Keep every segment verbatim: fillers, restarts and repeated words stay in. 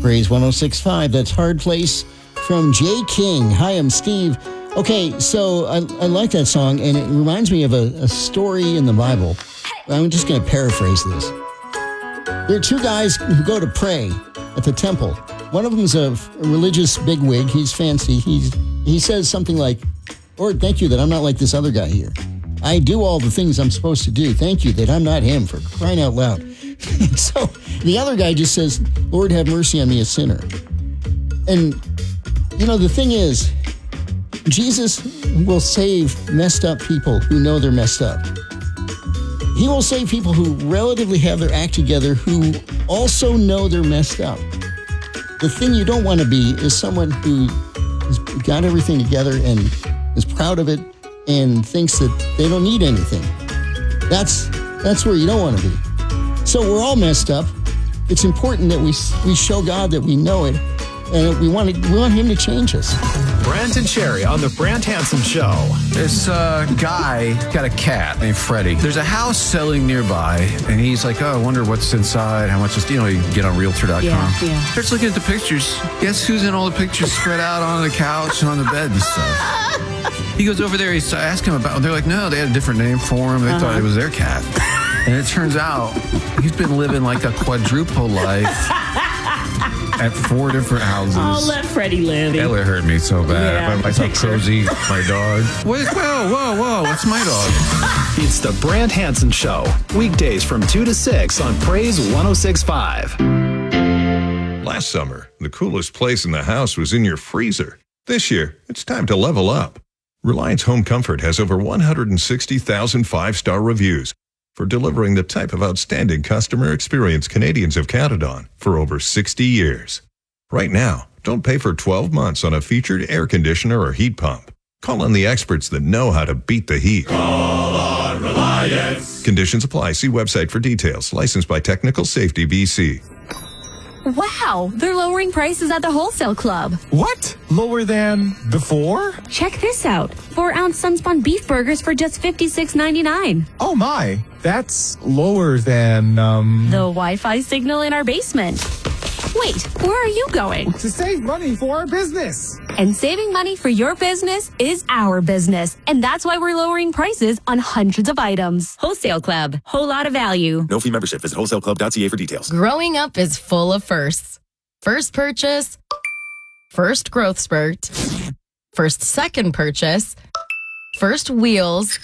Praise one oh six point five. That's Hard Place from Jay King. Hi, I'm Steve. Okay, so I, I like that song, and it reminds me of a, a story in the Bible. I'm just going to paraphrase this. There are two guys who go to pray at the temple. One of them is a religious bigwig. He's fancy. He's He says something like, Lord, thank you that I'm not like this other guy here. I do all the things I'm supposed to do. Thank you that I'm not him, for crying out loud. So the other guy just says, Lord, have mercy on me, a sinner. And, you know, the thing is, Jesus will save messed up people who know they're messed up. He will save people who relatively have their act together, who also know they're messed up. The thing you don't want to be is someone who has got everything together and is proud of it and thinks that they don't need anything. That's that's where you don't want to be. So we're all messed up. It's important that we we show God that we know it, and we want to, we want Him to change us. Brant and Sherry on the Brant Hansen Show. This uh, guy got a cat named Freddie. There's a house selling nearby, and he's like, oh, I wonder what's inside, how much is, you know, you can get on realtor dot com. Yeah, yeah. Starts looking at the pictures. Guess who's in all the pictures spread out on the couch and on the bed and stuff? He goes over there, he's asking him about, they're like, no, they had a different name for him. They uh-huh. thought it was their cat. And it turns out he's been living like a quadruple life at four different houses. Oh, let Freddie live. That would hurt me so bad. Yeah, I saw Cozy, my dog. Wait, whoa, whoa, whoa, what's my dog? It's the Brant Hansen Show. Weekdays from two to six on Praise one oh six point five. Last summer, the coolest place in the house was in your freezer. This year, it's time to level up. Reliance Home Comfort has over one hundred sixty thousand five-star reviews for delivering the type of outstanding customer experience Canadians have counted on for over sixty years. Right now, don't pay for twelve months on a featured air conditioner or heat pump. Call on the experts that know how to beat the heat. Call on Reliance. Conditions apply. See website for details. Licensed by Technical Safety B C. Wow, they're lowering prices at the Wholesale Club. What? Lower than before? Check this out. Four ounce Sunspun beef burgers for just fifty-six ninety-nine. Oh my, that's lower than, um... the Wi-Fi signal in our basement. Wait, where are you going? To save money for our business. And saving money for your business is our business. And that's why we're lowering prices on hundreds of items. Wholesale Club. Whole lot of value. No fee membership. Visit wholesale club dot c a for details. Growing up is full of firsts. First purchase. First growth spurt. First second purchase. First wheels.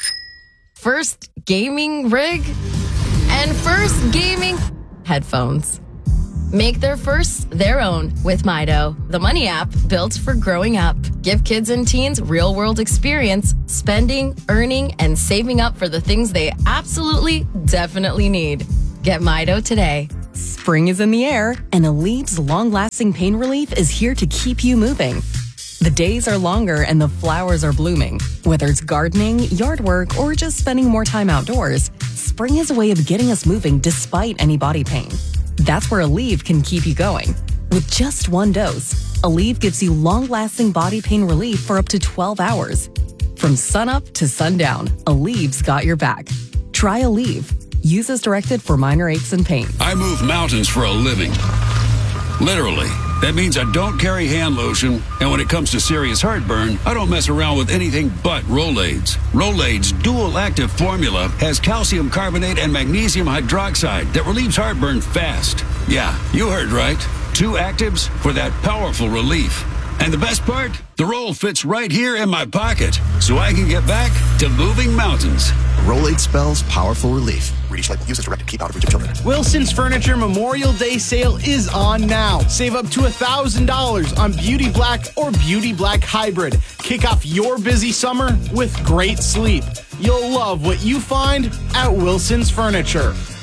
First gaming rig. And first gaming headphones. Make their firsts their own with Mido, the money app built for growing up. Give kids and teens real-world experience, spending, earning, and saving up for the things they absolutely, definitely need. Get Mido today. Spring is in the air, and Aleve's long-lasting pain relief is here to keep you moving. The days are longer and the flowers are blooming. Whether it's gardening, yard work, or just spending more time outdoors, spring is a way of getting us moving despite any body pain. That's where Aleve can keep you going. With just one dose, Aleve gives you long-lasting body pain relief for up to twelve hours. From sunup to sundown, Aleve's got your back. Try Aleve. Use as directed for minor aches and pains. I move mountains for a living. Literally. That means I don't carry hand lotion, and when it comes to serious heartburn, I don't mess around with anything but Rolaids. Rolaids' dual-active formula has calcium carbonate and magnesium hydroxide that relieves heartburn fast. Yeah, you heard right. Two actives for that powerful relief. And the best part? The roll fits right here in my pocket, so I can get back to moving mountains. Rolade spells powerful relief. Reach like use as directed. Keep out of reach of children. Wilson's Furniture Memorial Day sale is on now. Save up to one thousand dollars on Beauty Black or Beauty Black Hybrid. Kick off your busy summer with great sleep. You'll love what you find at Wilson's Furniture.